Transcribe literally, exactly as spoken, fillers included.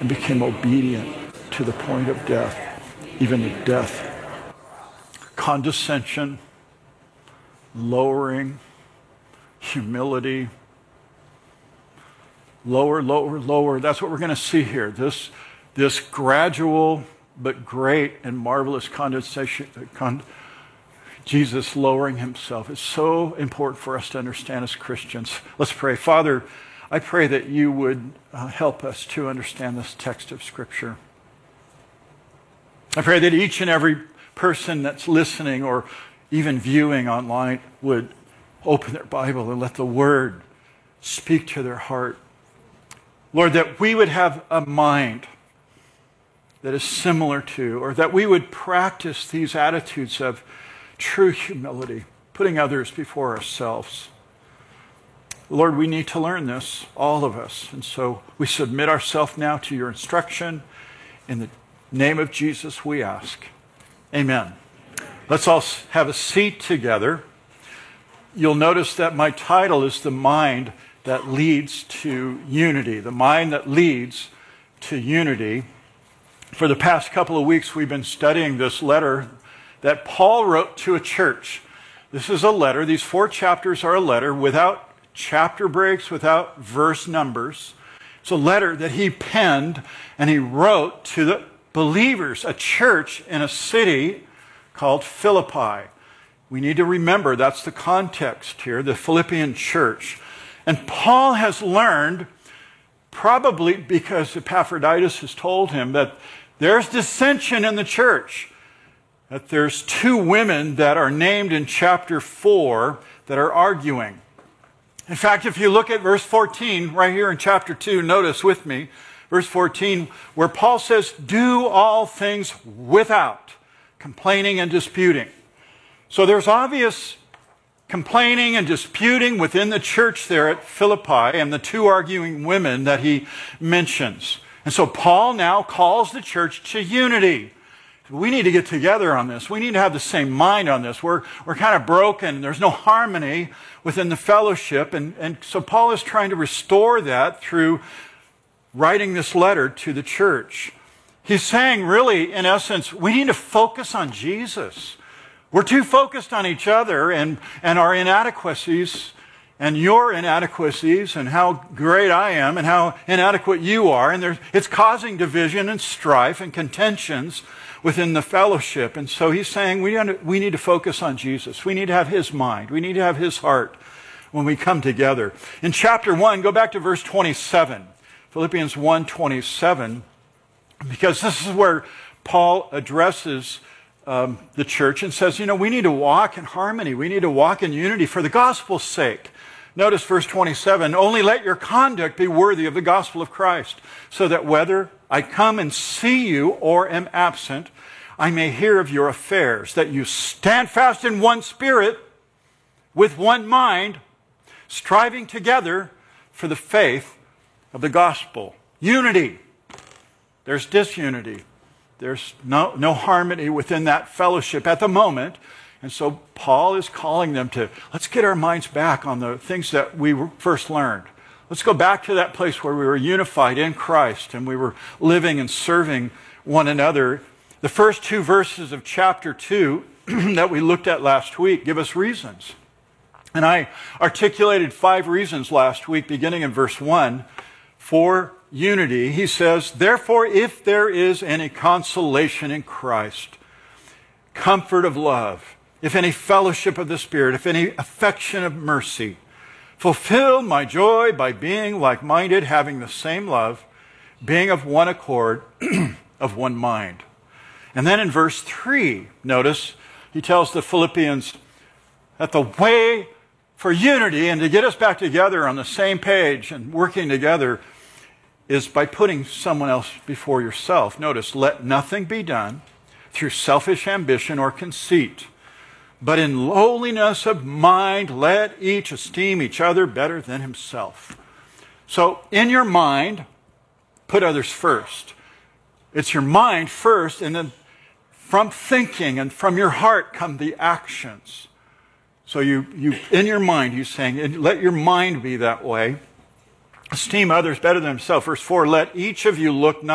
and became obedient to the point of death, even the death. Condescension, lowering, humility, lower, lower, lower. That's what we're going to see here. This, this gradual but great and marvelous condescension, con, Jesus lowering himself is so important for us to understand as Christians. Let's pray. Father, I pray that you would uh, help us to understand this text of Scripture. I pray that each and every person that's listening or even viewing online would open their Bible and let the Word speak to their heart. Lord, that we would have a mind that is similar to, or that we would practice these attitudes of true humility, putting others before ourselves. Lord, we need to learn this, all of us. And so we submit ourselves now to your instruction. In the name of Jesus, we ask. Amen. Let's all have a seat together. You'll notice that my title is The Mind That Leads to Unity. The Mind That Leads to Unity. For the past couple of weeks, we've been studying this letter that Paul wrote to a church. This is a letter. These four chapters are a letter without chapter breaks, without verse numbers. It's a letter that he penned and he wrote to the believers, a church in a city called Philippi. We need to remember that's the context here, the Philippian church. And Paul has learned, probably because Epaphroditus has told him, that there's dissension in the church. That there's two women that are named in chapter four that are arguing. In fact, if you look at verse fourteen, right here in chapter two, notice with me, verse fourteen, where Paul says, do all things without complaining and disputing. So there's obvious complaining and disputing within the church there at Philippi and the two arguing women that he mentions. And so Paul now calls the church to unity. We need to get together on this. We need to have the same mind on this. We're, we're kind of broken. There's no harmony within the fellowship. And, and so Paul is trying to restore that through writing this letter to the church. He's saying, really, in essence, we need to focus on Jesus. We're too focused on each other and, and our inadequacies and your inadequacies and how great I am and how inadequate you are. And there's, it's causing division and strife and contentions within the fellowship. And so he's saying we, we need to focus on Jesus. We need to have his mind. We need to have his heart when we come together. In chapter one, go back to verse twenty-seven. Philippians one twenty-seven, because this is where Paul addresses um, the church and says, you know, we need to walk in harmony. We need to walk in unity for the gospel's sake. Notice verse twenty-seven, only let your conduct be worthy of the gospel of Christ, so that whether I come and see you or am absent, I may hear of your affairs, that you stand fast in one spirit, with one mind, striving together for the faith of the gospel. Unity. There's disunity. There's no, no harmony within that fellowship at the moment. And so Paul is calling them to, let's get our minds back on the things that we first learned. Let's go back to that place where we were unified in Christ and we were living and serving one another. The first two verses of chapter two that we looked at last week give us reasons. And I articulated five reasons last week, beginning in verse one, for unity. He says, therefore, if there is any consolation in Christ, comfort of love, if any fellowship of the Spirit, if any affection of mercy, fulfill my joy by being like-minded, having the same love, being of one accord, of one mind. And then in verse three, notice, he tells the Philippians that the way for unity and to get us back together on the same page and working together is by putting someone else before yourself. Notice, let nothing be done through selfish ambition or conceit, but in lowliness of mind, let each esteem each other better than himself. So in your mind, put others first. It's your mind first, and then from thinking and from your heart come the actions. So you, you in your mind, he's saying, let your mind be that way. Esteem others better than himself. Verse four, let each of you look not